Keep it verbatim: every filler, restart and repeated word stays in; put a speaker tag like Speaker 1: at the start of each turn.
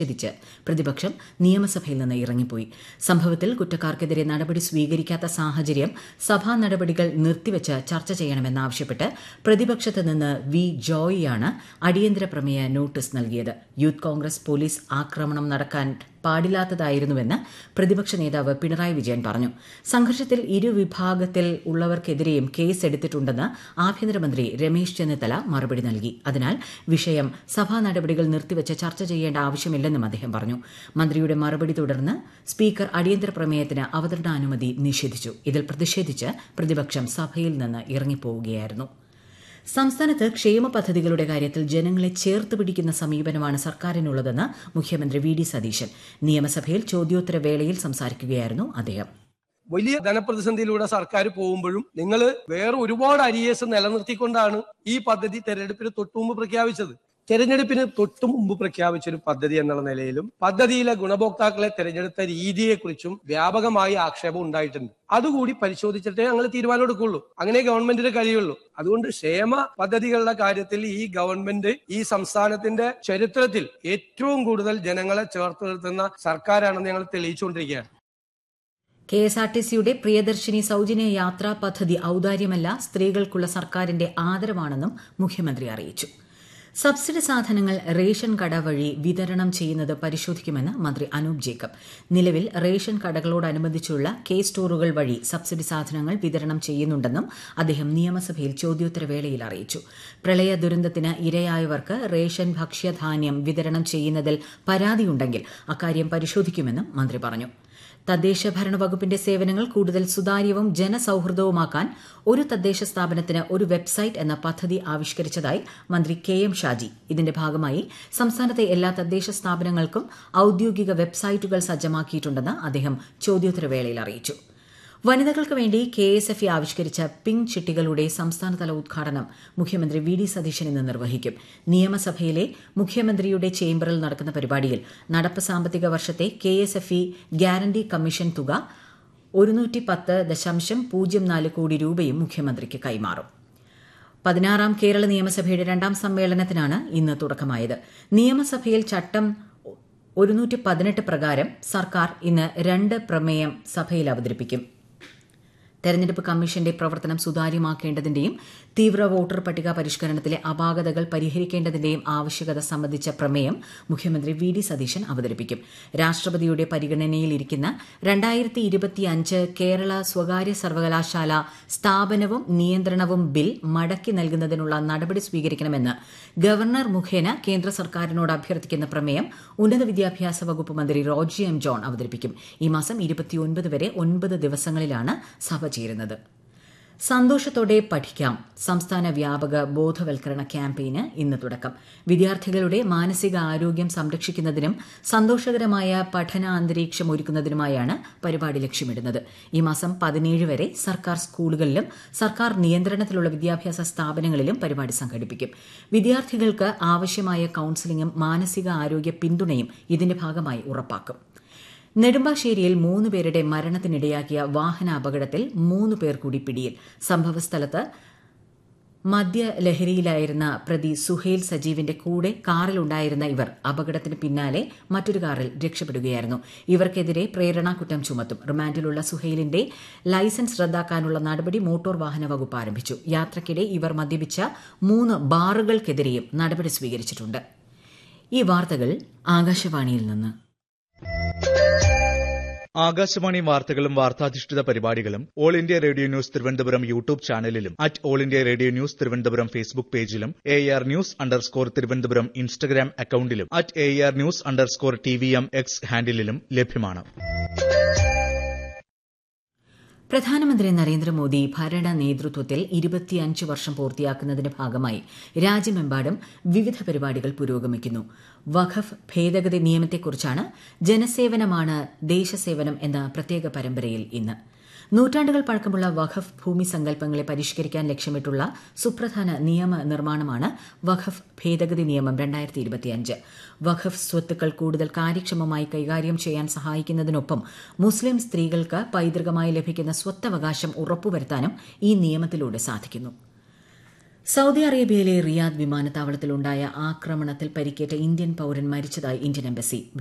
Speaker 1: തിരിച്ച് പ്രതിപക്ഷം നിയമസഭയിൽ നിന്ന് ഇറങ്ങിപ്പോയി. സംഭവത്തിൽ കുറ്റക്കാർക്കെതിരെ നടപടി സ്വീകരിക്കാത്ത സാഹചര്യം സഭാ നടപടികൾ നിർത്തിവച്ച് ചർച്ച ചെയ്യണമെന്നാവശ്യപ്പെട്ട് പ്രതിപക്ഷത്ത് നിന്ന് വി ജോയിയാണ് അടിയന്തര പ്രമേയ നോട്ടീസ് നൽകിയത്. യൂത്ത് കോൺഗ്രസ് പോലീസ് ആക്രമണം നടക്കാൻ പാടില്ലാത്തതായിരുന്നുവെന്ന് പ്രതിപക്ഷ നേതാവ് പിണറായി വിജയൻ പറഞ്ഞു. സംഘർഷത്തിൽ ഇരുവിഭാഗത്തിൽ ഉള്ളവർക്കെതിരെയും കേസ് എടുത്തിട്ടുണ്ടെന്ന് ആഭ്യന്തരമന്ത്രി രമേശ് ചെന്നിത്തല മറുപടി നൽകി. അതിനാൽ വിഷയം സഭാ നടപടികൾ നിർത്തിവച്ച് ചർച്ച ചെയ്യേണ്ട ആവശ്യമില്ലെന്നും അദ്ദേഹം പറഞ്ഞു. മന്ത്രിയുടെ മറുപടി തുടർന്ന് സ്പീക്കർ അടിയന്തര പ്രമേയത്തിന് അവതരണാനുമതി നിഷേധിച്ചു. ഇതിൽ പ്രതിഷേധിച്ച് പ്രതിപക്ഷം സഭയിൽ നിന്ന് ഇറങ്ങിപ്പോവുകയായിരുന്നു. സംസ്ഥാനത്ത് ക്ഷേമ പദ്ധതികളുടെ കാര്യത്തിൽ ജനങ്ങളെ ചേർത്ത് പിടിക്കുന്ന സമീപനമാണ് സർക്കാരിനുള്ളതെന്ന് മുഖ്യമന്ത്രി വി ഡി സതീശൻ നിയമസഭയിൽ ചോദ്യോത്തര വേളയിൽ സംസാരിക്കുകയായിരുന്നു അദ്ദേഹം.
Speaker 2: വലിയ ധനപ്രതിസന്ധിയിലൂടെ സർക്കാർ പോകുമ്പോഴും നിങ്ങൾ വേറെ ഒരുപാട് അരിയേഴ്സ് നിലനിർത്തിക്കൊണ്ടാണ് ഈ പദ്ധതി തെരഞ്ഞെടുപ്പിന് തൊട്ടുമുമ്പ് പ്രഖ്യാപിച്ചത്. തെരഞ്ഞെടുപ്പിന് തൊട്ടു മുമ്പ് പ്രഖ്യാപിച്ച ഒരു പദ്ധതി എന്നുള്ള നിലയിലും പദ്ധതിയിലെ ഗുണഭോക്താക്കളെ തെരഞ്ഞെടുത്ത രീതിയെക്കുറിച്ചും വ്യാപകമായി ആക്ഷേപം ഉണ്ടായിട്ടുണ്ട്. അതുകൂടി പരിശോധിച്ചിട്ടേ ഞങ്ങൾ തീരുമാനം എടുക്കുള്ളൂ. അങ്ങനെ ഗവൺമെന്റിന് കഴിയുള്ളൂ. അതുകൊണ്ട് ക്ഷേമ പദ്ധതികളുടെ കാര്യത്തിൽ ഈ ഗവൺമെന്റ് ഈ സംസ്ഥാനത്തിന്റെ ചരിത്രത്തിൽ ഏറ്റവും കൂടുതൽ ജനങ്ങളെ ചേർത്ത് നിർത്തുന്ന സർക്കാരാണെന്ന് ഞങ്ങൾ തെളിയിച്ചുകൊണ്ടിരിക്കുകയാണ്.
Speaker 1: കെ എസ് ആർ ടി സിയുടെ പ്രിയദർശിനി സൌജന്യ യാത്രാ പദ്ധതി ഔദാര്യമല്ല, സ്ത്രീകൾക്കുള്ള സർക്കാരിന്റെ ആദരവാണെന്നും മുഖ്യമന്ത്രി അറിയിച്ചു. സബ്സിഡി സാധനങ്ങൾ റേഷൻ കട വഴി വിതരണം ചെയ്യുന്നത് പരിശോധിക്കുമെന്ന് മന്ത്രി അനൂപ് ജേക്കബ്. നിലവിൽ റേഷൻ കടകളോടനുബന്ധിച്ചുള്ള കെ സ്റ്റോറുകൾ വഴി സബ്സിഡി സാധനങ്ങൾ വിതരണം ചെയ്യുന്നുണ്ടെന്നും അദ്ദേഹം നിയമസഭയിൽ ചോദ്യോത്തരവേളയിൽ അറിയിച്ചു. പ്രളയ ദുരന്തത്തിന് ഇരയായവർക്ക് റേഷൻ ഭക്ഷ്യധാന്യം വിതരണം ചെയ്യുന്നതിൽ പരാതിയുണ്ടെങ്കിൽ അക്കാര്യം പരിശോധിക്കുമെന്നും മന്ത്രി പറഞ്ഞു. തദ്ദേശ ഭരണ വകുപ്പിന്റെ സേവനങ്ങൾ കൂടുതൽ സുതാര്യവും ജനസൌഹൃദവുമാക്കാൻ ഒരു തദ്ദേശ സ്ഥാപനത്തിന് ഒരു വെബ്സൈറ്റ് എന്ന പദ്ധതി ആവിഷ്കരിച്ചതായി മന്ത്രി കെ എം ഷാജി. ഇതിന്റെ ഭാഗമായി സംസ്ഥാനത്തെ എല്ലാ തദ്ദേശ സ്ഥാപനങ്ങൾക്കും ഔദ്യോഗിക വെബ്സൈറ്റുകൾ സജ്ജമാക്കിയിട്ടുണ്ടെന്ന് അദ്ദേഹം ചോദ്യോത്തരവേളയിൽ അറിയിച്ചു. വനിതകൾക്ക് വേണ്ടി കെ എസ് എഫ് ഇ ആവിഷ്കരിച്ച പിങ്ക് ചിട്ടികളുടെ സംസ്ഥാനതല ഉദ്ഘാടനം മുഖ്യമന്ത്രി വി ഡി സതീശൻ ഇന്ന് നിർവഹിക്കും. നിയമസഭയിലെ മുഖ്യമന്ത്രിയുടെ ചേംബറിൽ നടക്കുന്ന പരിപാടിയിൽ നടപ്പ് സാമ്പത്തിക വർഷത്തെ K S F E guarantee commission തുക ഒരുന്നൂറ്റി പത്ത് ദശാംശം പൂജ്യം നാല് കോടി രൂപയും മുഖ്യമന്ത്രിക്ക് കൈമാറും. പതിനാറാം കേരള നിയമസഭയുടെ രണ്ടാം സമ്മേളനത്തിനാണ് ഇന്ന് തുടക്കമായത്. നിയമസഭയിൽ ചട്ടം ഒരുന്നൂറ്റി പതിനെട്ട് പ്രകാരം സർക്കാർ ഇന്ന് രണ്ട് പ്രമേയം സഭയിൽ അവതരിപ്പിക്കും. തെരഞ്ഞെടുപ്പ് കമ്മീഷന്റെ പ്രവർത്തനം സുതാര്യമാക്കേണ്ടതിന്റെയും തീവ്ര വോട്ടർ പട്ടിക പരിഷ്കരണത്തിലെ അപാകതകൾ പരിഹരിക്കേണ്ടതിന്റെയും ആവശ്യകത സംബന്ധിച്ച പ്രമേയം മുഖ്യമന്ത്രി വി ഡി സതീശൻ അവതരിപ്പിക്കും. രാഷ്ട്രപതിയുടെ പരിഗണനയിലിരിക്കുന്ന രണ്ടായിരത്തി ഇരുപത്തിയഞ്ച് കേരള സ്വകാര്യ സർവകലാശാല സ്ഥാപനവും നിയന്ത്രണവും ബിൽ മടക്കി നൽകുന്നതിനുള്ള നടപടി സ്വീകരിക്കണമെന്ന് ഗവർണർ മുഖേന കേന്ദ്ര സർക്കാരിനോട് അഭ്യർത്ഥിക്കുന്ന പ്രമേയം ഉന്നത വിദ്യാഭ്യാസ വകുപ്പ് മന്ത്രി റോജി എം ജോൺ അവതരിപ്പിക്കും. ഈ മാസം ഇരുപത്തിയൊൻപത് വരെ ഒൻപത് ദിവസങ്ങളിലാണ് സഭ ചേരുന്നത്. സന്തോഷത്തോടെ പഠിക്കാം സംസ്ഥാന വ്യാപക ബോധവൽക്കരണ ക്യാമ്പയിന് ഇന്ന് തുടക്കം. വിദ്യാർത്ഥികളുടെ മാനസിക ആരോഗ്യം സംരക്ഷിക്കുന്നതിനും സന്തോഷകരമായ പഠന അന്തരീക്ഷം ഒരുക്കുന്നതിനുമായാണ് പരിപാടി ലക്ഷ്യമിടുന്നത്. ഈ മാസം പതിനേഴ് വരെ സർക്കാർ സ്കൂളുകളിലും സർക്കാർ നിയന്ത്രണത്തിലുള്ള വിദ്യാഭ്യാസ സ്ഥാപനങ്ങളിലും പരിപാടി സംഘടിപ്പിക്കും. വിദ്യാർത്ഥികൾക്ക് ആവശ്യമായ കൌൺസിലിംഗും മാനസിക ആരോഗ്യ പിന്തുണയും ഇതിന്റെ ഭാഗമായി ഉറപ്പാക്കും. നെടുമ്പാശ്ശേരിയിൽ മൂന്ന് പേരുടെ മരണത്തിനിടയാക്കിയ വാഹനാപകടത്തിൽ മൂന്ന് പേർ കൂടി പിടിയിൽ. സംഭവസ്ഥലത്ത് മദ്യലഹരിയിലായിരുന്ന പ്രതി സുഹേൽ സജീവിന്റെ കൂടെ കാറിലുണ്ടായിരുന്ന ഇവർ അപകടത്തിന് പിന്നാലെ മറ്റൊരു കാറിൽ രക്ഷപ്പെടുകയായിരുന്നു. ഇവർക്കെതിരെ പ്രേരണാകുറ്റം ചുമത്തും. റിമാൻഡിലുള്ള സുഹേലിന്റെ ലൈസൻസ് റദ്ദാക്കാനുള്ള നടപടി മോട്ടോർ വാഹന വകുപ്പ് ആരംഭിച്ചു. യാത്രയ്ക്കിടെ ഇവർ മദ്യപിച്ച മൂന്ന് ബാറുകൾക്കെതിരെയും നടപടി സ്വീകരിച്ചിട്ടുണ്ട്. ഈ വാർത്തകൾ ആകാശവാണിയിൽ നിന്ന്.
Speaker 3: ആകാശവാണി വാർത്തകളും വാർത്താധിഷ്ഠിത പരിപാടികളും all India radio news Thiruvananthapuram YouTube ചാനലിലും at all India radio news Thiruvananthapuram Facebook പേജിലും A R news underscore Thiruvananthapuram Instagram അക്കൌണ്ടിലും at A R news underscore T V M X ഹാൻഡിലും ലഭ്യമാണ്.
Speaker 1: പ്രധാനമന്ത്രി നരേന്ദ്രമോദി ഭരണ നേതൃത്വത്തിൽ ഇരുപത്തിയഞ്ച് വർഷം പൂർത്തിയാക്കുന്നതിന്റെ ഭാഗമായി രാജ്യമെമ്പാടും വിവിധ പരിപാടികൾ പുരോഗമിക്കുന്നു. വഖഫ് ഭേദഗതി നിയമത്തെക്കുറിച്ചാണ് ജനസേവനമാണ് ദേശസേവനം എന്ന പ്രത്യേക പരമ്പരയിൽ ഇന്ന്. നൂറ്റാണ്ടുകൾ പഴക്കമുള്ള വഖഫ് ഭൂമി സങ്കല്പങ്ങളെ പരിഷ്കരിക്കാൻ ലക്ഷ്യമിട്ടുള്ള സുപ്രധാന നിയമ നിർമ്മാണമാണ് വഖഫ് ഭേദഗതി നിയമം രണ്ടായിരത്തി ഇരുപത്തിയഞ്ച്. വഖഫ് സ്വത്തുക്കൾ കൂടുതൽ കാര്യക്ഷമമായി കൈകാര്യം ചെയ്യാൻ സഹായിക്കുന്നതിനൊപ്പം മുസ്ലിം സ്ത്രീകൾക്ക് പൈതൃകമായി ലഭിക്കുന്ന സ്വത്തവകാശം ഉറപ്പുവരുത്താനും ഈ നിയമത്തിലൂടെ സാധിക്കുന്നു. സൌദി അറേബ്യയിലെ റിയാദ് വിമാനത്താവളത്തിലുണ്ടായ ആക്രമണത്തിൽ പരിക്കേറ്റ ഇന്ത്യൻ പൌരൻ മരിച്ചതായി ഇന്ത്യൻ എംബസി